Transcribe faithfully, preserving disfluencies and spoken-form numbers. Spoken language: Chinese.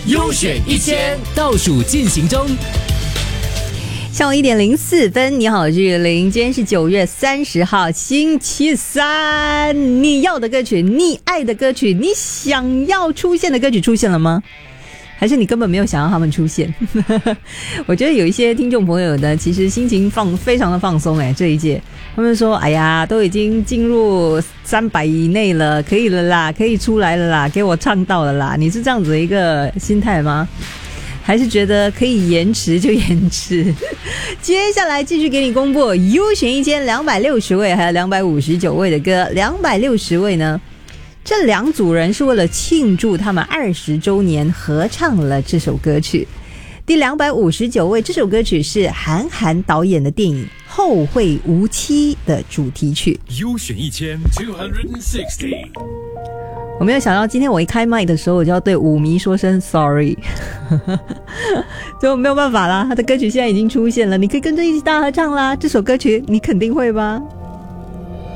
优选一千倒数进行中。 下午一点零四分，你好，我是玉玲。今天是九月三十号，星期三。你要的歌曲，你爱的歌曲，你想要出现的歌曲出现了吗？还是你根本没有想要他们出现？我觉得有一些听众朋友呢，其实心情放非常的放松哎，这一届他们说，哎呀，都已经进入三百以内了，可以了啦，可以出来了啦，给我唱到了啦。你是这样子的一个心态吗？还是觉得可以延迟就延迟？接下来继续给你公布优选一千两百六十位还有两百五十九位的歌。两百六十位呢，这两组人是为了庆祝他们二十周年合唱了这首歌曲。第两百五十九位，这首歌曲是韩寒导演的电影《后会无期》的主题曲。 优选一千 two hundred sixty。 我没有想到今天我一开麦的时候我就要对舞迷说声 sorry 就没有办法啦，他的歌曲现在已经出现了，你可以跟着一起大合唱啦。这首歌曲你肯定会吧。